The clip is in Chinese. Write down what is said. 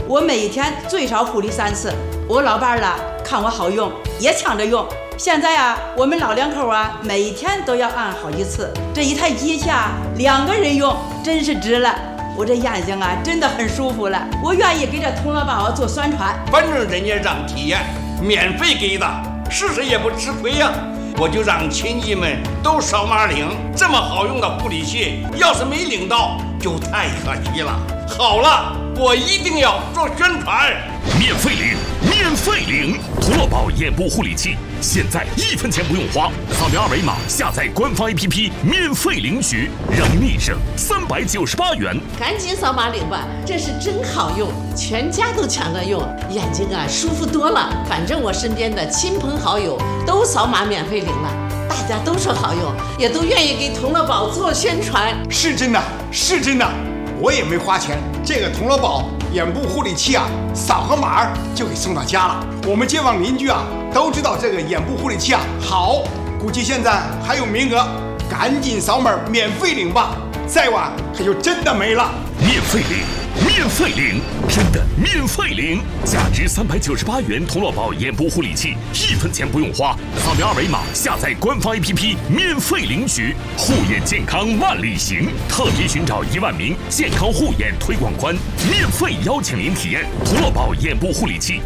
我每一天最少护理3次。我老伴儿啦，看我好用，也抢着用。现在啊，我们老两口啊，每一天都要按好几次。这一台机器啊，2个人用，真是值了。我这眼睛啊，真的很舒服了。我愿意给这童乐宝做宣传。 反正人家让体验，免费给的，试试也不吃亏呀。我就让亲戚们都扫码领，这么好用的护理器，要是没领到，就太可惜了。好了，我一定要做宣传。 免费领，免费领！童乐宝眼部护理器，现在1分钱不用花，扫描2维码下载官方 APP， 免费领取，让你省398元。 赶紧扫码领吧，这是真好用，全家都抢着用，眼睛啊舒服多了。反正我身边的亲朋好友都扫码免费领了，大家都说好用，也都愿意给童乐宝做宣传。 是真的，是真的，我也没花钱。这个童乐宝眼部护理器啊，扫个码就给送到家了。我们街坊邻居啊都知道这个眼部护理器啊好，估计现在还有名额，赶紧扫码免费领吧，再晚可就真的没了。 免费领，免费领，真的免费领！价值398元童乐宝眼部护理器，1分钱不用花，扫描2维码下载官方 APP， 免费领取。护眼健康万里行，特别寻找1万名健康护眼推广官，免费邀请您体验童乐宝眼部护理器。